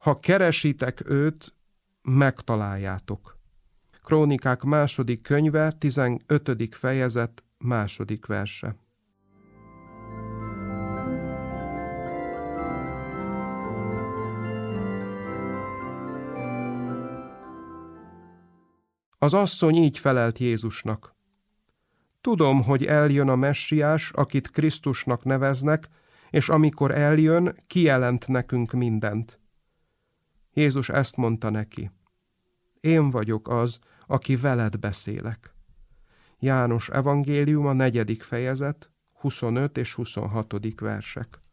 Ha keresitek őt, megtaláljátok. Krónikák 2. könyve, 15. fejezet, 2. verse. Az asszony így felelt Jézusnak: tudom, hogy eljön a Messiás, akit Krisztusnak neveznek, és amikor eljön, kijelent nekünk mindent. Jézus ezt mondta neki: én vagyok az, aki veled beszélek. János evangéliuma 4. fejezet, 25 és 26. versek.